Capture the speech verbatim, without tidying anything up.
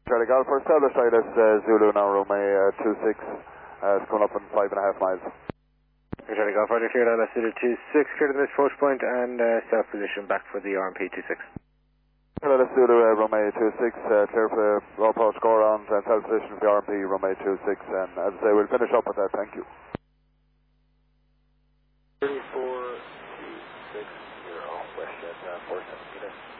Charlie Golf for established I L S uh, Zulu now, runway uh, two six, uh, it's coming up in five and a half miles. Charlie Golf, Roger, cleared I L S Zulu two six, cleared in this approach point and uh, self position back for the R M P two six. I L S Zulu uh, runway two six, uh, clear for raw approach go around and self position for the R M P runway two six, and as I say, we'll finish up with that, thank you. three four two six zero, Westjet uh, four seven meters.